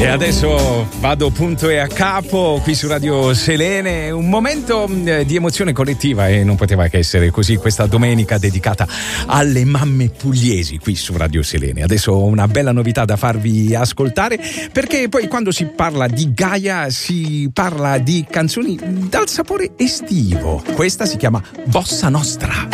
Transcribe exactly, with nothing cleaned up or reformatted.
E adesso vado punto e a capo qui su Radio Selene, un momento di emozione collettiva e non poteva che essere così questa domenica dedicata alle mamme pugliesi qui su Radio Selene. Adesso ho una bella novità da farvi ascoltare, perché poi quando si parla di Gaia si parla di canzoni dal sapore estivo. Questa si chiama Bossa Nostra.